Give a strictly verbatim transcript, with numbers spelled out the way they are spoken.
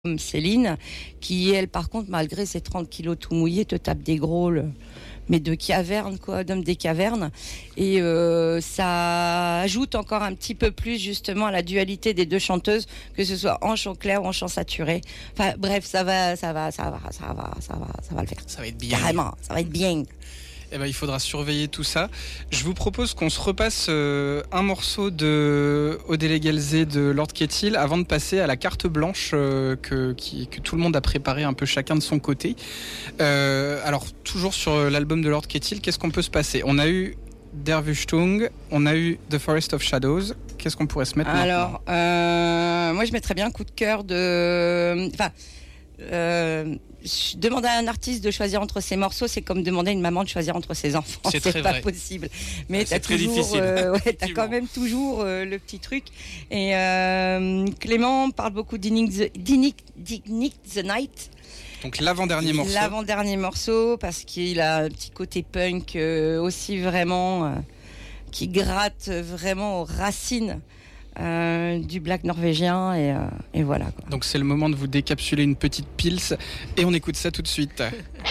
Comme Céline, qui elle par contre malgré ses trente kilos tout mouillés te tape des grôles, mais de caverne quoi, d'homme des cavernes, et euh, ça ajoute encore un petit peu plus justement à la dualité des deux chanteuses, que ce soit en chant clair ou en chant saturé. Enfin bref, ça va, ça va, ça va, ça va, ça va, ça va le faire. Ça va être bien. Carrément, ça va être bien. Eh ben, il faudra surveiller tout ça. Je vous propose qu'on se repasse euh, un morceau de Odele Gelze de Lord Kettil avant de passer à la carte blanche euh, que, qui, que tout le monde a préparé un peu chacun de son côté. Euh, alors, toujours sur l'album de Lord Kettil, qu'est-ce qu'on peut se passer ? On a eu Der Wüstung, on a eu The Forest of Shadows. Qu'est-ce qu'on pourrait se mettre maintenant ? Alors, euh, moi je mettrais bien un coup de cœur de... Enfin... Euh, demander à un artiste de choisir entre ses morceaux, c'est comme demander à une maman de choisir entre ses enfants. C'est, c'est très pas vrai. possible. Mais c'est t'as très toujours, difficile. euh, ouais, t'as quand même toujours euh, le petit truc. Et euh, Clément parle beaucoup d'Innick the, d'Innick, d'Innick the Night. Donc l'avant-dernier morceau. L'avant-dernier morceau, parce qu'il a un petit côté punk euh, aussi vraiment, euh, qui gratte vraiment aux racines Euh, du black norvégien et, euh, et voilà quoi. Donc c'est le moment de vous décapsuler une petite pils et on écoute ça tout de suite.